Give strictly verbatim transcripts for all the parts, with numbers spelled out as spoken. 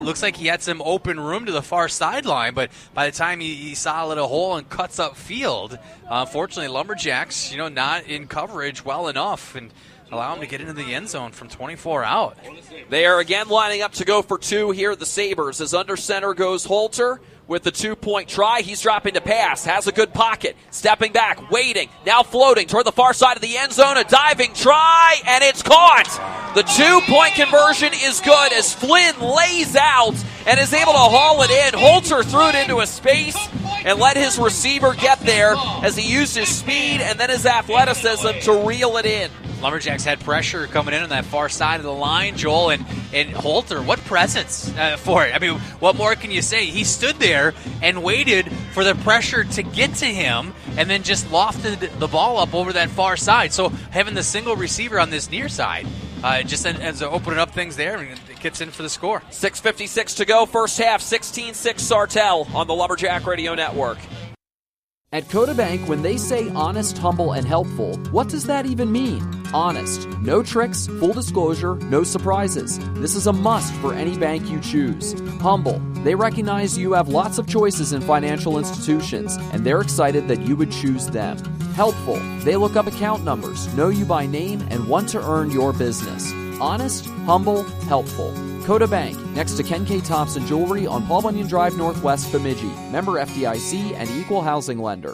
Looks like he had some open room to the far sideline, but by the time he, he saw a little hole and cuts up field, uh, unfortunately, Lumberjacks, you know, not in coverage well enough and allow him to get into the end zone from twenty-four out. They are again lining up to go for two here, the Sabres. As under center goes Holter with the two-point try. He's dropping to pass, has a good pocket, stepping back, waiting, now floating toward the far side of the end zone, a diving try, and it's caught. The two-point conversion is good as Flynn lays out and is able to haul it in. Holter threw it into a space and let his receiver get there as he used his speed and then his athleticism to reel it in. Lumberjacks had pressure coming in on that far side of the line, Joel, and, and Holter, what presence uh, for it. I mean, what more can you say? He stood there and waited for the pressure to get to him and then just lofted the ball up over that far side. So having the single receiver on this near side uh, just ends up opening up things there and it gets in for the score. six fifty-six to go, first half, sixteen six Sartell on the Lumberjack Radio Network. At Coda Bank, when they say honest, humble, and helpful, what does that even mean? Honest. No tricks, full disclosure, no surprises. This is a must for any bank you choose. Humble. They recognize you have lots of choices in financial institutions, and they're excited that you would choose them. Helpful. They look up account numbers, know you by name, and want to earn your business. Honest, humble, helpful. Coda Bank, next to Ken K. Thompson Jewelry on Paul Bunyan Drive Northwest, Bemidji. Member F D I C and equal housing lender.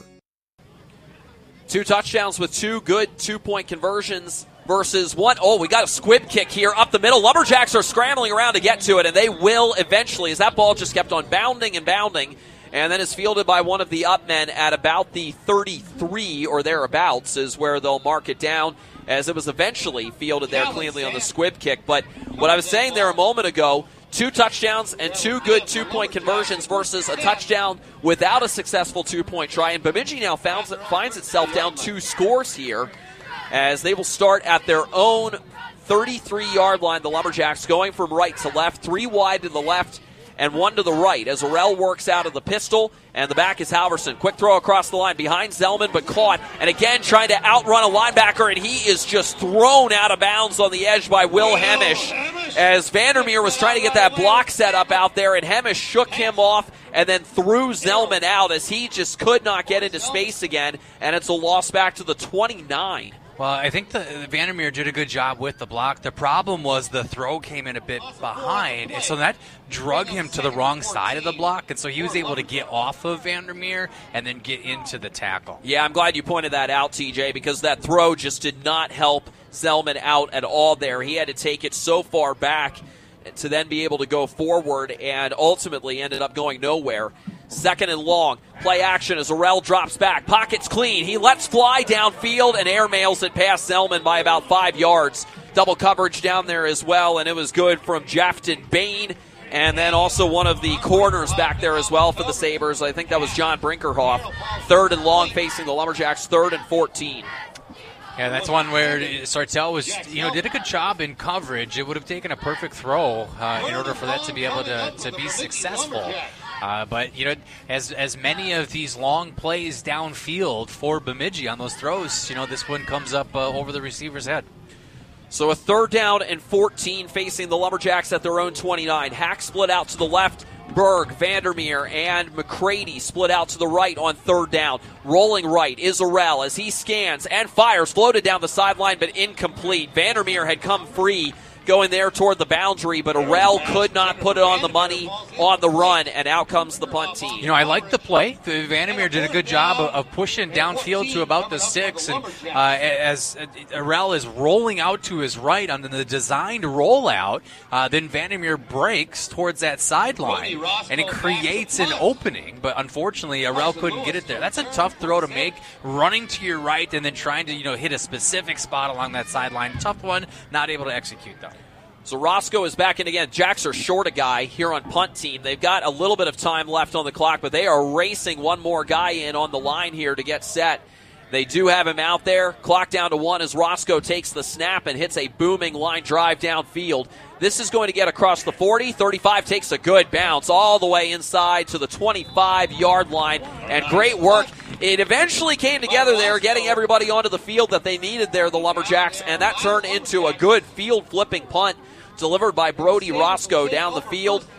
Two touchdowns with two good two-point conversions versus one. Oh, we got a squib kick here up the middle. Lumberjacks are scrambling around to get to it, and they will eventually, as that ball just kept on bounding and bounding, and then is fielded by one of the up men at about the thirty-three or thereabouts is where they'll mark it down, as it was eventually fielded there cleanly on the squib kick. But what I was saying there a moment ago, two touchdowns and two good two-point conversions versus a touchdown without a successful two-point try. And Bemidji now finds, finds itself down two scores here as they will start at their own thirty-three-yard line. The Lumberjacks going from right to left, three wide to the left and one to the right as Orell works out of the pistol, and the back is Halverson. Quick throw across the line behind Zellman, but caught, and again trying to outrun a linebacker, and he is just thrown out of bounds on the edge by Will Hemish as Vandermeer was trying to get that block set up out there, and Hemish shook him off and then threw Zellman out as he just could not get into space again, and it's a loss back to the twenty-nine. Well, I think the, the Vandermeer did a good job with the block. The problem was the throw came in a bit behind, and so that drug him to the wrong side of the block, and so he was able to get off of Vandermeer and then get into the tackle. Yeah, I'm glad you pointed that out, T J, because that throw just did not help Zellman out at all there. He had to take it so far back to then be able to go forward, and ultimately ended up going nowhere. Second and long. Play action as Orell drops back. Pocket's clean. He lets fly downfield and airmails it past Zellman by about five yards. Double coverage down there as well, and it was good from Jefton Bain. And then also one of the corners back there as well for the Sabres. I think that was John Brinkerhoff. Third and long facing the Lumberjacks, third and fourteen. Yeah, that's one where Sartell was, you know, did a good job in coverage. It would have taken a perfect throw uh, in order for that to be able to, to be successful. Uh, but, you know, as as many of these long plays downfield for Bemidji on those throws, you know, this one comes up uh, over the receiver's head. So a third down and fourteen facing the Lumberjacks at their own twenty-nine. Hack split out to the left. Berg, Vandermeer, and McCready split out to the right on third down. Rolling right is Orell as he scans and fires. Floated down the sideline, but incomplete. Vandermeer had come free going there toward the boundary, but Orell could not put it on the money on the run, and out comes the punt team. You know, I like the play. Vandermeer did a good job of, of pushing downfield to about the six, and uh, as Orell is rolling out to his right on the designed rollout, uh, then Vandermeer breaks towards that sideline, and it creates an opening, but unfortunately, Orell couldn't get it there. That's a tough throw to make, running to your right and then trying to, you know, hit a specific spot along that sideline. Tough one, not able to execute, though. So Roscoe is back in again. Jacks are short a guy here on punt team. They've got a little bit of time left on the clock, but they are racing one more guy in on the line here to get set. They do have him out there. Clock down to one as Roscoe takes the snap and hits a booming line drive downfield. This is going to get across the forty. thirty-five takes a good bounce all the way inside to the twenty-five-yard line. And great work. It eventually came together there, getting everybody onto the field that they needed there, the Lumberjacks, and that turned into a good field-flipping punt delivered by Brody Roscoe down the field.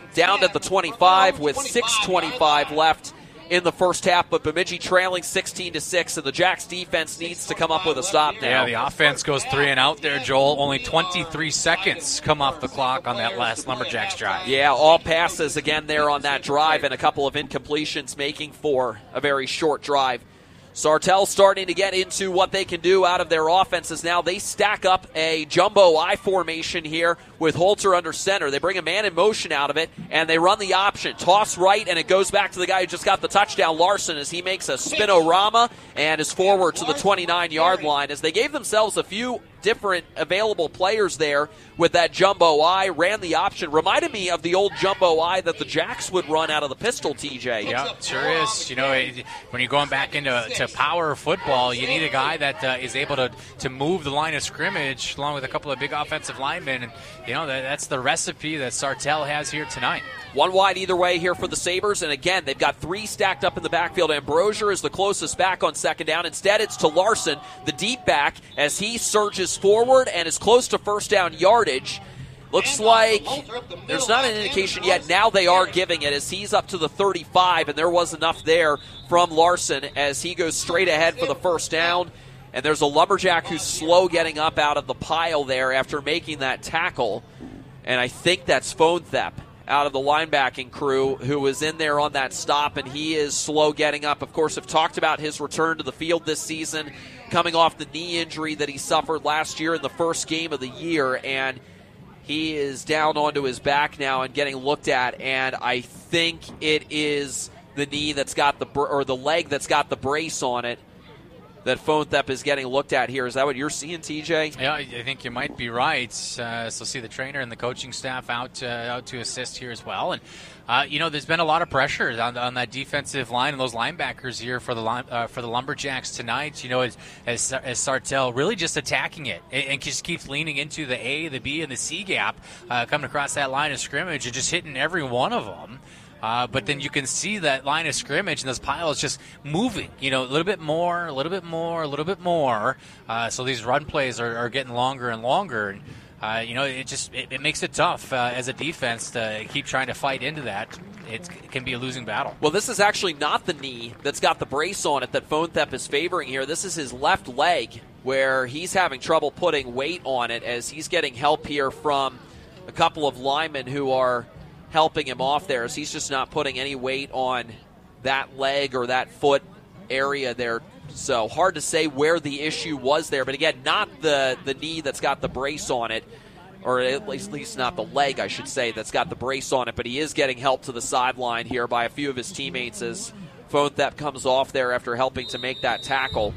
down at the twenty-five with six twenty-five left in the first half, but Bemidji trailing sixteen to six, and the Jacks defense needs to come up with a stop now. Yeah, the offense goes three and out there, Joel. Only twenty-three seconds come off the clock on that last Lumberjacks drive. Yeah, all passes again there on that drive, and a couple of incompletions making for a very short drive. Sartell starting to get into what they can do out of their offenses now. They stack up a jumbo I formation here with Holter under center. They bring a man in motion out of it, and they run the option. Toss right, and it goes back to the guy who just got the touchdown, Larson, as he makes a spinorama and is forward to the twenty-nine-yard line. As they gave themselves a few different available players there with that jumbo I, ran the option. Reminded me of the old jumbo I that the Jacks would run out of the pistol, T J. Yeah, sure is. You know, when you're going back into to power football, you need a guy that uh, is able to, to move the line of scrimmage along with a couple of big offensive linemen. And, you know, that, that's the recipe that Sartell has here tonight. One wide either way here for the Sabres, and again, they've got three stacked up in the backfield. Ambrosier is the closest back on second down. Instead, it's to Larson, the deep back, as he surges forward and is close to first down yardage. Looks like there's not an indication yet. Now they are giving it as he's up to the thirty-five, and there was enough there from Larson as he goes straight ahead for the first down. And there's a Lumberjack who's slow getting up out of the pile there after making that tackle. And I think that's Fonthep out of the linebacking crew who was in there on that stop, and he is slow getting up. Of course, I've talked about his return to the field this season, coming off the knee injury that he suffered last year in the first game of the year, and he is down onto his back now and getting looked at, and I think it is the knee that's got the, or the leg that's got the brace on it that Fonthep is getting looked at here. Is that what you're seeing, T J? Yeah, I think you might be right. Uh, so see the trainer and the coaching staff out uh, out to assist here as well. And, uh, you know, there's been a lot of pressure on, on that defensive line and those linebackers here for the uh, for the Lumberjacks tonight. You know, as, as, as Sartell really just attacking it and, and just keeps leaning into the A, the B, and the C gap, uh, coming across that line of scrimmage and just hitting every one of them. Uh, but then you can see that line of scrimmage and those piles just moving, you know, a little bit more, a little bit more, a little bit more. Uh, so these run plays are, are getting longer and longer. And, uh, you know, it just it, it makes it tough uh, as a defense to keep trying to fight into that. It's, it can be a losing battle. Well, this is actually not the knee that's got the brace on it that Fonthep is favoring here. This is his left leg where he's having trouble putting weight on it as he's getting help here from a couple of linemen who are helping him off there, as he's just not putting any weight on that leg or that foot area there. So hard to say where the issue was there. But again, not the, the knee that's got the brace on it, or at least, at least not the leg, I should say, that's got the brace on it. But he is getting help to the sideline here by a few of his teammates as Fonthep comes off there after helping to make that tackle.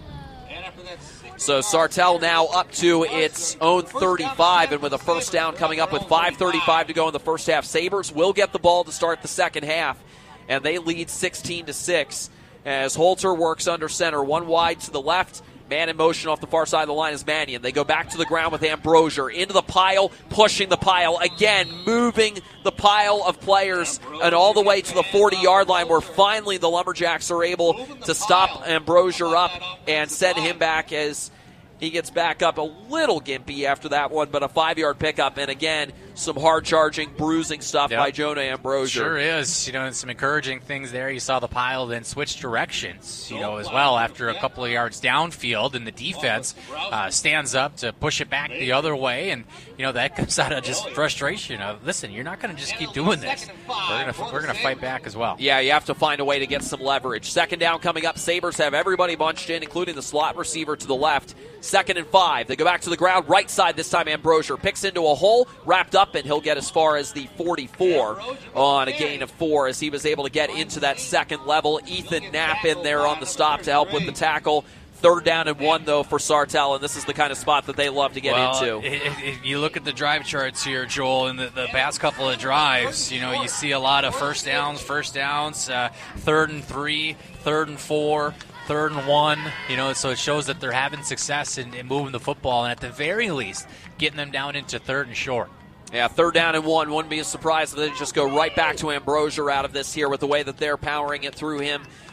So Sartell now up to its own thirty-five, and with a first down coming up with five thirty-five to go in the first half. Sabres will get the ball to start the second half, and they lead sixteen to six as Holter works under center. One wide to the left. Man in motion off the far side of the line is Mannion. They go back to the ground with Ambrosier. Into the pile, pushing the pile. Again, moving the pile of players and all the way to the forty-yard line where finally the Lumberjacks are able to stop Ambrosier up and send him back as he gets back up a little gimpy after that one, but a five-yard pickup. And again, some hard-charging, bruising stuff yep. by Jonah Ambrosier. Sure is. You know, and some encouraging things there. You saw the pile then switch directions, you know, as well after a couple of yards downfield, and the defense uh, stands up to push it back the other way. And, you know, that comes out of just frustration of, listen, you're not going to just keep doing this. We're going to we're going to fight back as well. Yeah, you have to find a way to get some leverage. Second down coming up. Sabres have everybody bunched in, including the slot receiver to the left. Second and five. They go back to the ground, right side this time. Ambrosier picks into a hole, wrapped up, and he'll get as far as the forty-four on a gain of four as he was able to get into that second level. Ethan Knapp in there on the stop to help with the tackle. Third down and one, though, for Sartell, and this is the kind of spot that they love to get well, into. If you look at the drive charts here, Joel, in the, the past couple of drives, you know, you see a lot of first downs, first downs, uh, third and three, third and four, third and one, you know, so it shows that they're having success in, in moving the football, and at the very least, getting them down into third and short. Yeah, third down and one. Wouldn't be a surprise if they just go right back to Ambrosier out of this here with the way that they're powering it through him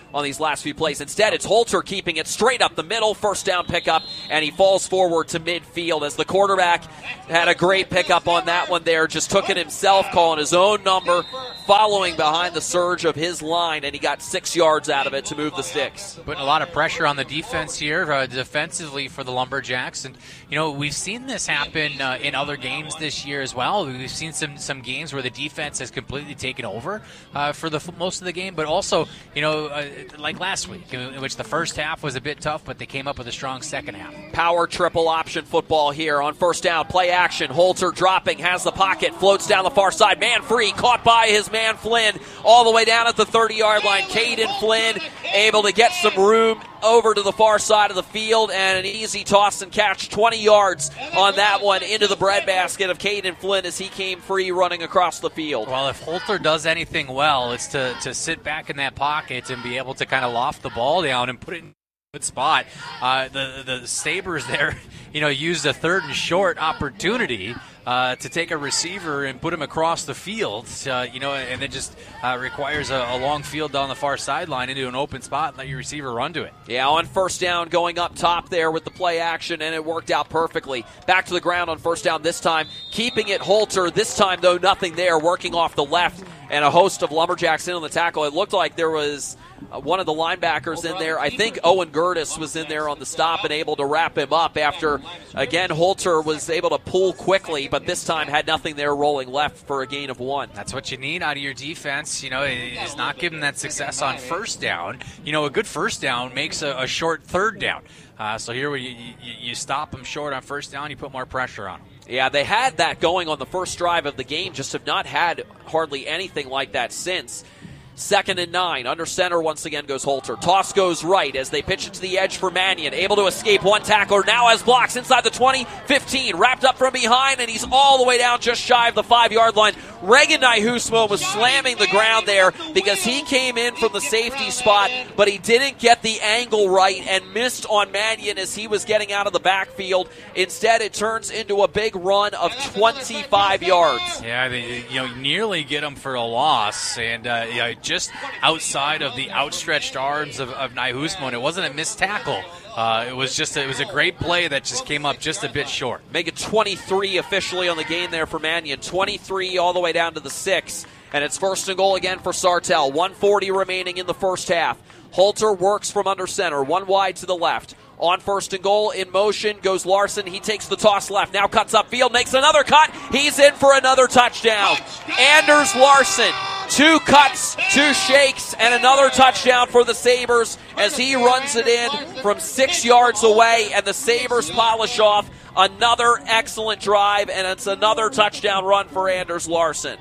on these last few plays. Instead, it's Holter keeping it straight up the middle, first down pickup, and he falls forward to midfield as the quarterback had a great pickup on that one there, just took it himself, calling his own number, following behind the surge of his line, and he got six yards out of it to move the sticks. Putting a lot of pressure on the defense here, uh, defensively for the Lumberjacks. And, you know, we've seen this happen uh, in other games this year as well. We've seen some, some games where the defense has completely taken over uh, for the most of the game, but also, you know, uh, like last week, in which the first half was a bit tough, but they came up with a strong second half. Power triple option football here on first down. Play action. Holter dropping, has the pocket, floats down the far side. Man free, caught by his man Flynn all the way down at the thirty-yard line. Caden Flynn able to get some room over to the far side of the field, and an easy toss and catch, twenty yards on that one into the breadbasket of Caden Flynn as he came free running across the field. Well, if Holter does anything well, it's to, to sit back in that pocket and be able to kind of loft the ball down and put it in a good spot. Uh, the, the Sabres there, you know, used a third and short opportunity Uh, to take a receiver and put him across the field, uh, you know, and it just uh, requires a, a long field down the far sideline into an open spot and let your receiver run to it. Yeah, on first down, going up top there with the play action, and it worked out perfectly. Back to the ground on first down this time, keeping it Holter. This time, though, nothing there, working off the left, and a host of Lumberjacks in on the tackle. It looked like there was Uh, one of the linebackers in there. I think Owen Gertis was in there on the stop and able to wrap him up after, again, Holter was able to pull quickly, but this time had nothing there rolling left for a gain of one. That's what you need out of your defense. You know, it's not giving that success on first down. You know, a good first down makes a, a short third down. Uh, so here you, you, you stop them short on first down, you put more pressure on them. Yeah, they had that going on the first drive of the game, just have not had hardly anything like that since. Second and nine. Under center once again goes Holter. Toss goes right as they pitch it to the edge for Mannion. Able to escape one tackler. Now has blocks inside the twenty, fifteen. Wrapped up from behind, and he's all the way down just shy of the five-yard line. Reagan Nyhusmo was slamming the ground there because he came in from the safety spot, but he didn't get the angle right and missed on Mannion as he was getting out of the backfield. Instead, it turns into a big run of twenty-five yards. Yeah, they, you know, nearly get him for a loss, and uh, you know, just outside of the outstretched arms of, of Nyhusmo, and it wasn't a missed tackle. Uh, it was just a, it was a great play that just came up just a bit short. Make it twenty-three officially on the game there for Mannion. twenty-three all the way down to the six. And it's first and goal again for Sartell. one forty remaining in the first half. Holter works from under center. One wide to the left. On first and goal, in motion, goes Larson. He takes the toss left. Now cuts upfield, makes another cut. He's in for another touchdown. Anders Larson. Two cuts, two shakes, and another touchdown for the Sabres as he runs it in from six yards away, and the Sabres polish off another excellent drive, and it's another touchdown run for Anders Larson.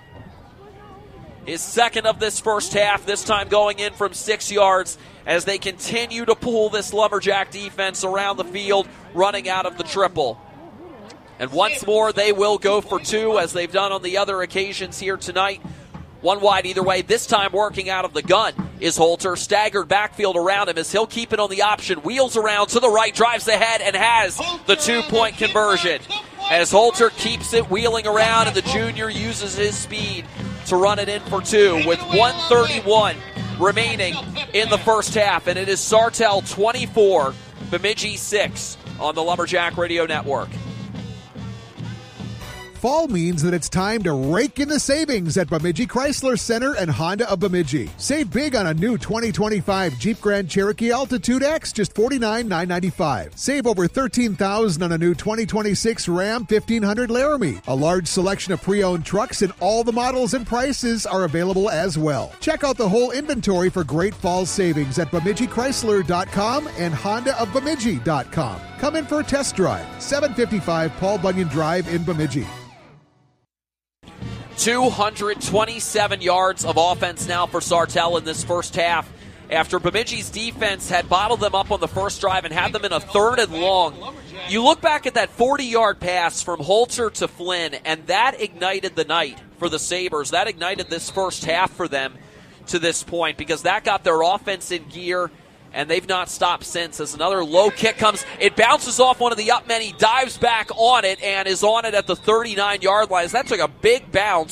His second of this first half, this time going in from six yards as they continue to pull this Lumberjack defense around the field, running out of the triple. And once more, they will go for two, as they've done on the other occasions here tonight. One wide either way, this time working out of the gun is Holter. Staggered backfield around him as he'll keep it on the option. Wheels around to the right, drives ahead, and has the two-point conversion. As Holter keeps it wheeling around, and the junior uses his speed to run it in for two with one thirty-one remaining in the first half. And it is Sartell twenty-four, Bemidji six on the Lumberjack Radio Network. Fall means that it's time to rake in the savings at Bemidji Chrysler Center and Honda of Bemidji. Save big on a new twenty twenty-five Jeep Grand Cherokee Altitude X, just forty-nine thousand nine hundred ninety-five dollars. Save over thirteen thousand dollars on a new twenty twenty-six Ram fifteen hundred Laramie. A large selection of pre-owned trucks and all the models and prices are available as well. Check out the whole inventory for great fall savings at Bemidji Chrysler dot com and Honda of Bemidji dot com. Come in for a test drive. seven fifty-five Paul Bunyan Drive in Bemidji. two hundred twenty-seven yards of offense now for Sartell in this first half, after Bemidji's defense had bottled them up on the first drive and had them in a third and long. You look back at that forty-yard pass from Holter to Flynn, and that ignited the night for the Sabres. That ignited this first half for them to this point, because that got their offense in gear, and they've not stopped since. As another low kick comes, it bounces off one of the up men. He dives back on it and is on it at the thirty-nine-yard line. That took a big bounce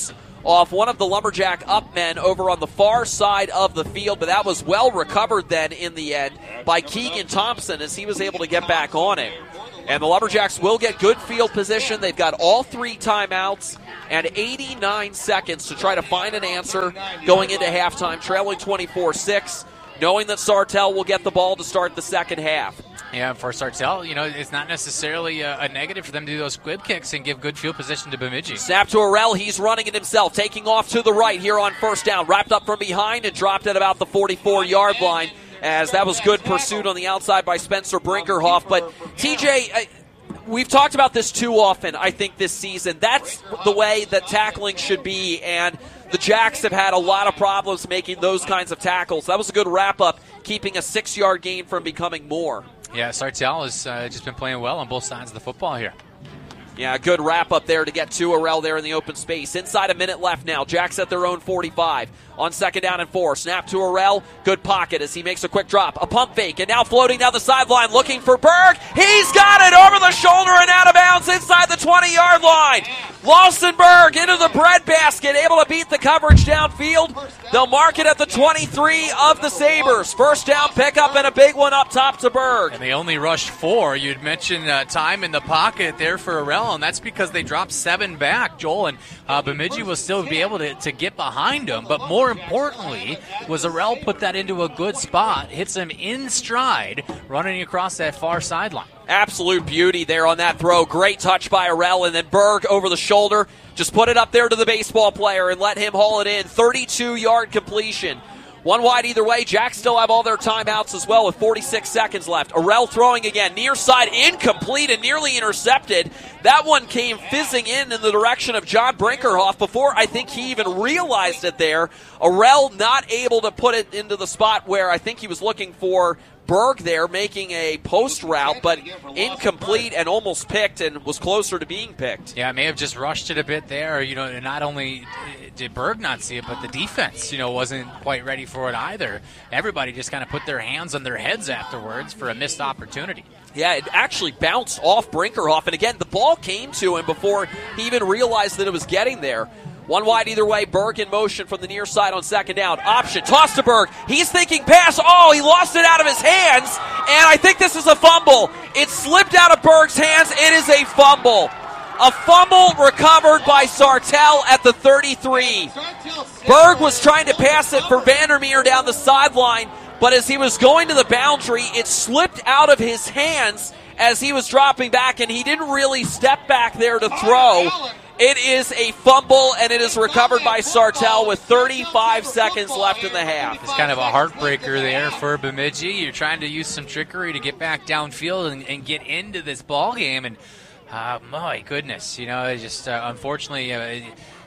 off one of the Lumberjack up men over on the far side of the field, but that was well recovered then in the end by Keegan Thompson as he was able to get back on it. And the Lumberjacks will get good field position. They've got all three timeouts and eighty-nine seconds to try to find an answer going into halftime, trailing twenty-four six, knowing that Sartell will get the ball to start the second half. Yeah, for Sartell, you know, it's not necessarily a, a negative for them to do those squib kicks and give good field position to Bemidji. Snap to Arell. He's running it himself, taking off to the right here on first down. Wrapped up from behind and dropped at about the forty-four-yard line, as that was good pursuit on the outside by Spencer Brinkerhoff. But, T J, I, we've talked about this too often, I think, this season. That's the way that tackling should be, and the Jacks have had a lot of problems making those kinds of tackles. That was a good wrap-up, keeping a six-yard gain from becoming more. Yeah, Sartell has uh, just been playing well on both sides of the football here. Yeah, good wrap-up there to get to Arell there in the open space. Inside a minute left now. Jacks at their own forty-five. On second down and four. Snap to Arell. Good pocket as he makes a quick drop. A pump fake, and now floating down the sideline looking for Berg. He's got it over the shoulder and out of bounds inside the twenty-yard line. Lawson Berg into the breadbasket, able to beat the coverage downfield. They'll mark it at the twenty-three of the Sabres. First down pickup and a big one up top to Berg. And they only rushed four. You'd mentioned uh, time in the pocket there for Arell, and that's because they dropped seven back, Joel, and uh, Bemidji will still be able to, to get behind them. But more importantly, was Arell put that into a good spot, hits him in stride, running across that far sideline. Absolute beauty there on that throw. Great touch by Arell, and then Berg over the shoulder. Just put it up there to the baseball player and let him haul it in. thirty-two-yard completion. One wide either way. Jacks still have all their timeouts as well with forty-six seconds left. Arell throwing again. Near side incomplete and nearly intercepted. That one came fizzing in in the direction of John Brinkerhoff before I think he even realized it there. Arell not able to put it into the spot where I think he was looking for Berg there, making a post route, but incomplete and almost picked and was closer to being picked. Yeah, may have just rushed it a bit there. You know, not only did Berg not see it, but the defense, you know, wasn't quite ready for it either. Everybody just kind of put their hands on their heads afterwards for a missed opportunity. Yeah, it actually bounced off Brinkerhoff, and again, the ball came to him before he even realized that it was getting there. One wide either way. Berg in motion from the near side on second down. Option. Toss to Berg. He's thinking pass. Oh, he lost it out of his hands. And I think this is a fumble. It slipped out of Berg's hands. It is a fumble. A fumble recovered by Sartell at the thirty-three. Berg was trying to pass it for Vandermeer down the sideline, but as he was going to the boundary, it slipped out of his hands as he was dropping back, and he didn't really step back there to throw. It is a fumble, and it is recovered by Sartell with thirty-five seconds left in the half. It's kind of a heartbreaker there for Bemidji. You're trying to use some trickery to get back downfield and, and get into this ball game, and uh, my goodness, you know, it just uh, unfortunately uh,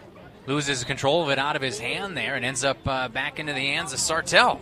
loses control of it out of his hand there and ends up uh, back into the hands of Sartell.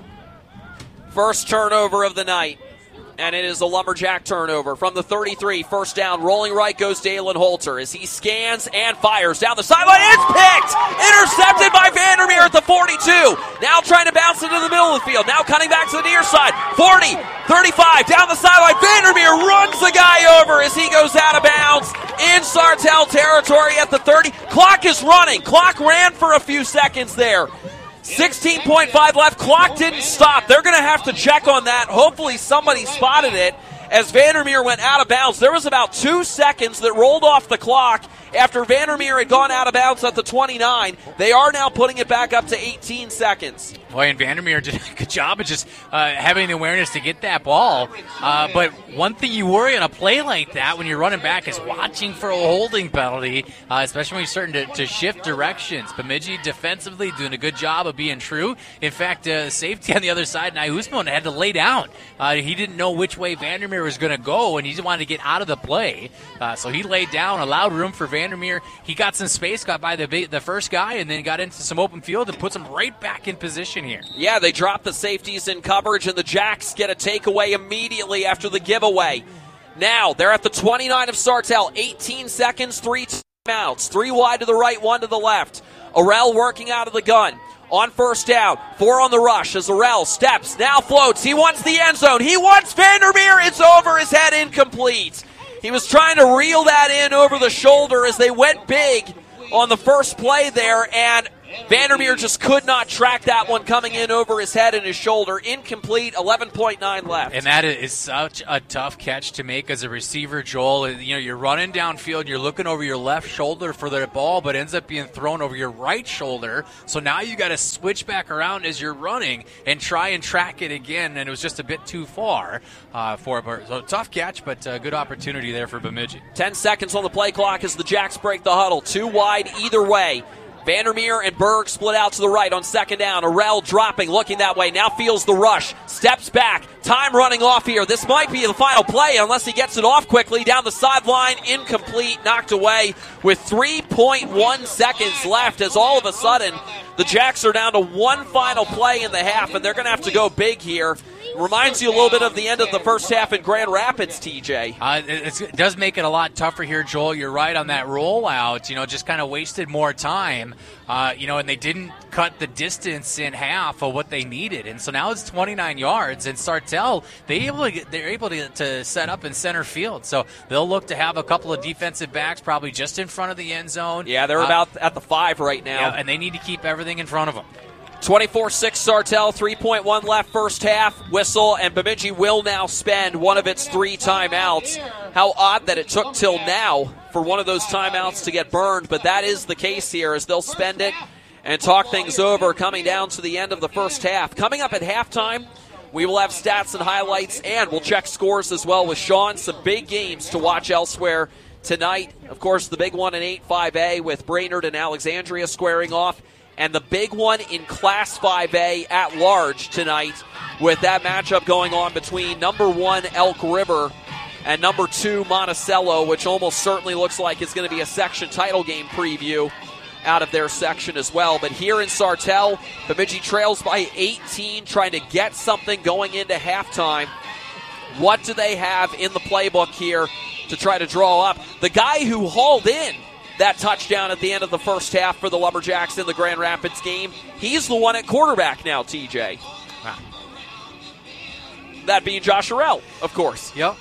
First turnover of the night. And it is a Lumberjack turnover from the thirty-three. First down, rolling right goes Dalen Holter as he scans and fires down the sideline. It's picked! Intercepted by Vandermeer at the forty-two. Now trying to bounce into the middle of the field. Now cutting back to the near side. forty, thirty-five, down the sideline. Vandermeer runs the guy over as he goes out of bounds in Sartell territory at the thirty. Clock is running. Clock ran for a few seconds there. sixteen point five left. Clock didn't stop. They're going to have to check on that. Hopefully somebody spotted it as Vandermeer went out of bounds. There was about two seconds that rolled off the clock after Vandermeer had gone out of bounds at the twenty-nine. They are now putting it back up to eighteen seconds. Boy, and Vandermeer did a good job of just uh, having the awareness to get that ball. Uh, but one thing you worry on a play like that when you're running back is watching for a holding penalty, uh, especially when you're starting to, to shift directions. Bemidji defensively doing a good job of being true. In fact, uh, safety on the other side, Nyhusman had to lay down. Uh, he didn't know which way Vandermeer was going to go, and he just wanted to get out of the play. Uh, so he laid down, allowed room for Vandermeer. He got some space, got by the the first guy, and then got into some open field and puts him right back in position here. Yeah, they drop the safeties in coverage, and the Jacks get a takeaway immediately after the giveaway. Now, they're at the twenty-nine of Sartell. eighteen seconds, three timeouts. Three wide to the right, one to the left. Arell working out of the gun. On first down, four on the rush as Arell steps, now floats. He wants the end zone. He wants Vandermeer. It's over his head, incomplete. He was trying to reel that in over the shoulder as they went big on the first play there, and Vandermeer just could not track that one coming in over his head and his shoulder. Incomplete, eleven point nine left. And that is such a tough catch to make as a receiver, Joel. You know, you're running downfield, you're looking over your left shoulder for the ball, but ends up being thrown over your right shoulder. So now you got to switch back around as you're running and try and track it again, and it was just a bit too far uh, for it. So tough catch, but uh, good opportunity there for Bemidji. Ten seconds on the play clock as the Jacks break the huddle. Two wide either way. Vandermeer and Berg split out to the right on second down. Arell dropping, looking that way. Now feels the rush. Steps back. Time running off here. This might be the final play unless he gets it off quickly. Down the sideline, incomplete, knocked away with three point one seconds left as all of a sudden the Jacks are down to one final play in the half, and they're going to have to go big here. Reminds you a little bit of the end of the first half in Grand Rapids, T J. Uh, it, it does make it a lot tougher here, Joel. You're right on that rollout. You know, just kind of wasted more time. Uh, you know, and they didn't cut the distance in half of what they needed, and so now it's twenty-nine yards. And Sartell, they able to get, they're able to, to set up in center field, so they'll look to have a couple of defensive backs probably just in front of the end zone. Yeah, they're uh, about at the five right now, yeah, and they need to keep everything in front of them. twenty-four six Sartell, three point one left first half. Whistle, and Bemidji will now spend one of its three timeouts. How odd that it took till now for one of those timeouts to get burned, but that is the case here as they'll spend it and talk things over coming down to the end of the first half. Coming up at halftime, we will have stats and highlights, and we'll check scores as well with Sean. Some big games to watch elsewhere tonight. Of course, the big one in eight five A with Brainerd and Alexandria squaring off. And the big one in Class five A at large tonight with that matchup going on between number one Elk River and number two Monticello, which almost certainly looks like it's going to be a section title game preview out of their section as well. But here in Sartell, Bemidji trails by eighteen, trying to get something going into halftime. What do they have in the playbook here to try to draw up? The guy who hauled in that touchdown at the end of the first half for the Lumberjacks in the Grand Rapids game, he's the one at quarterback now, T J. Wow. That being Josh Arell, of course. Yep.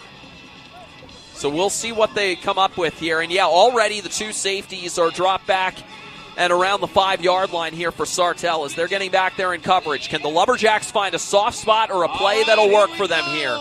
So we'll see what they come up with here. And, yeah, already the two safeties are dropped back and around the five-yard line here for Sartell as they're getting back there in coverage. Can the Lumberjacks find a soft spot or a play that'll work for them here?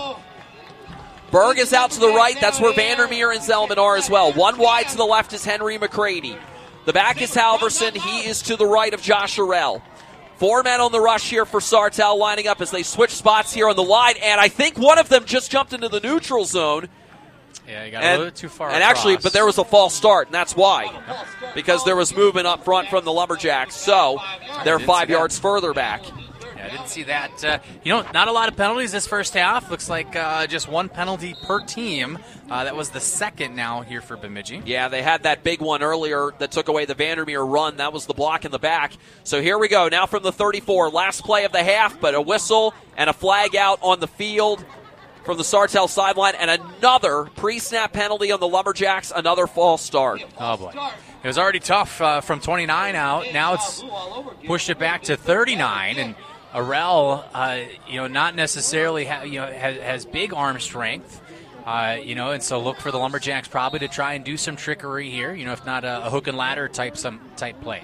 Berg is out to the right. That's where Vandermeer and Zellman are as well. One wide to the left is Henry McCready. The back is Halverson. He is to the right of Josh Arell. Four men on the rush here for Sartell lining up as they switch spots here on the line. And I think one of them just jumped into the neutral zone. Yeah, you got and, a little bit too far And across. actually, but there was a false start, and that's why. Yep. Because there was movement up front from the Lumberjacks. So they're five yards further back. I didn't see that. Uh, you know, not a lot of penalties this first half. Looks like uh, just one penalty per team. Uh, that was the second now here for Bemidji. Yeah, they had that big one earlier that took away the Vandermeer run. That was the block in the back. So here we go. Now from the thirty-four. Last play of the half, but a whistle and a flag out on the field from the Sartell sideline. And another pre-snap penalty on the Lumberjacks. Another false start. Oh, boy. It was already tough uh, from twenty-nine out. Now it's pushed it back to thirty-nine, and Arell, uh, you know, not necessarily ha- you know has, has big arm strength, uh, you know, and so look for the Lumberjacks probably to try and do some trickery here, you know, if not a, a hook and ladder type some type play.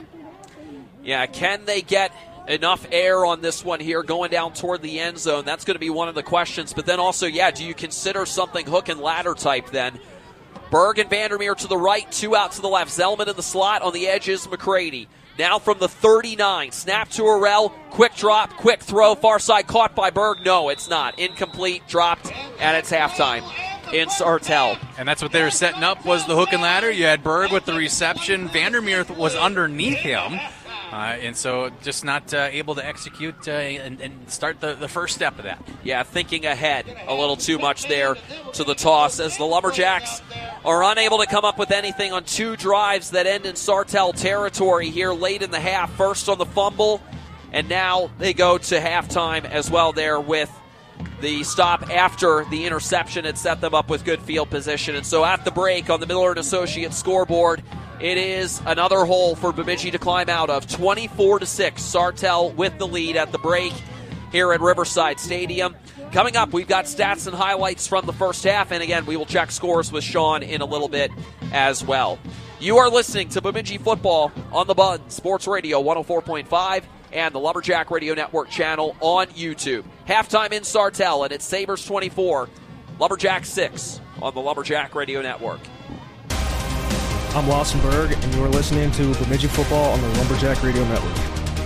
Yeah, can they get enough air on this one here going down toward the end zone? That's going to be one of the questions. But then also, yeah, do you consider something hook and ladder type then? Berg and Vandermeer to the right, two out to the left. Zellman in the slot, on the edge is McCready. Now from the thirty-nine, snap to Arell, quick drop, quick throw, far side, caught by Berg. No, it's not. Incomplete, dropped, and it's halftime in Sartell. And that's what they were setting up was the hook and ladder. You had Berg with the reception. Vandermeer was underneath him. Uh, and so just not uh, able to execute uh, and, and start the, the first step of that. Yeah, thinking ahead a little too much there to the toss as the Lumberjacks are unable to come up with anything on two drives that end in Sartell territory here late in the half. First on the fumble, and now they go to halftime as well there with the stop after the interception. It set them up with good field position. And so at the break on the Miller and Associates scoreboard, it is another hole for Bemidji to climb out of. twenty-four to six, Sartell with the lead at the break here at Riverside Stadium. Coming up, we've got stats and highlights from the first half, and again, we will check scores with Sean in a little bit as well. You are listening to Bemidji Football on the Bun, Sports Radio one oh four point five and the Lumberjack Radio Network channel on YouTube. Halftime in Sartell, and it's Sabres twenty-four, Lumberjack six on the Lumberjack Radio Network. I'm Lawson Berg, and you are listening to Bemidji Football on the Lumberjack Radio Network.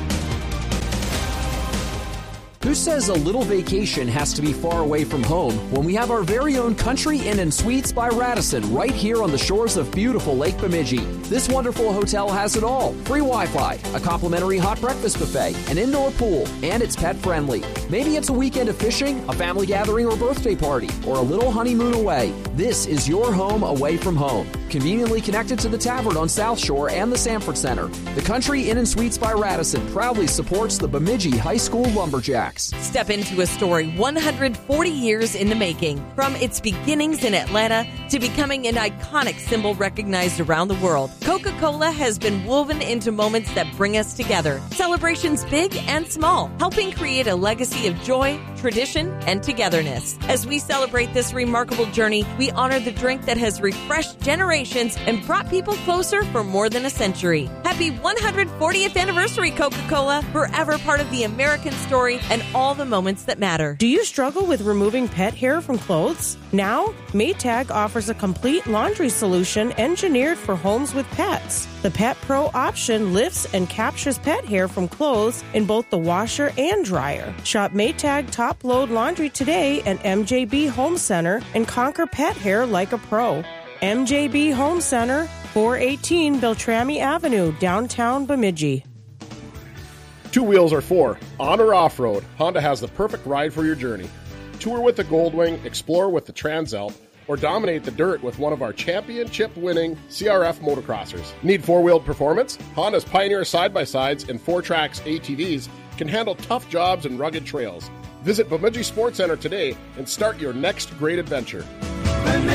Who says a little vacation has to be far away from home when we have our very own Country Inn and Suites by Radisson right here on the shores of beautiful Lake Bemidji? This wonderful hotel has it all. Free Wi-Fi, a complimentary hot breakfast buffet, an indoor pool, and it's pet friendly. Maybe it's a weekend of fishing, a family gathering or birthday party, or a little honeymoon away. This is your home away from home. Conveniently connected to the tavern on South Shore and the Sanford Center. The Country Inn and Suites by Radisson proudly supports the Bemidji High School Lumberjacks. Step into a story one hundred forty years in the making. From its beginnings in Atlanta to becoming an iconic symbol recognized around the world, Coca-Cola has been woven into moments that bring us together. Celebrations big and small, helping create a legacy of joy, tradition, and togetherness. As we celebrate this remarkable journey, we honor the drink that has refreshed generations and brought people closer for more than a century. Happy one hundred fortieth anniversary, Coca-Cola, forever part of the American story and all the moments that matter. Do you struggle with removing pet hair from clothes? Now, Maytag offers a complete laundry solution engineered for homes with pets. The Pet Pro option lifts and captures pet hair from clothes in both the washer and dryer. Shop Maytag Top Load Laundry today at M J B Home Center and conquer pet hair like a pro. M J B Home Center, four eighteen Beltrami Avenue, downtown Bemidji. Two wheels are for on or off-road. Honda has the perfect ride for your journey. Tour with the Goldwing, explore with the Transalp, or dominate the dirt with one of our championship-winning C R F motocrossers. Need four-wheeled performance? Honda's Pioneer side-by-sides and four-tracks A T Vs can handle tough jobs and rugged trails. Visit Bemidji Sports Center today and start your next great adventure.